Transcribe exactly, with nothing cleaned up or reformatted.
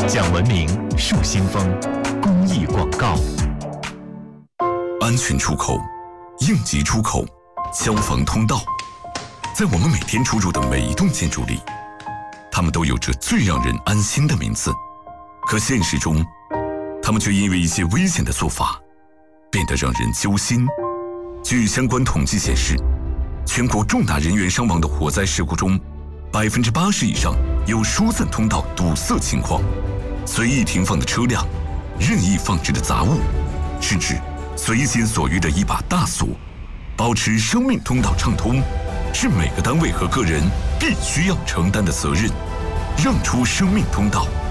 讲文明树新风公益广告。 安全出口、应急出口、消防通道，在我们每天出入的每一栋建筑里，它们都有着最让人安心的名字。可现实中，它们却因为一些危险的做法，变得让人揪心。据相关统计显示，全国重大人员伤亡的火灾事故中，百分之八十以上有疏散通道堵塞情况。随意停放的车辆、任意放置的杂物，甚至随心所欲的一把大锁，保持生命通道畅通，是每个单位和个人必须要承担的责任。让出生命通道，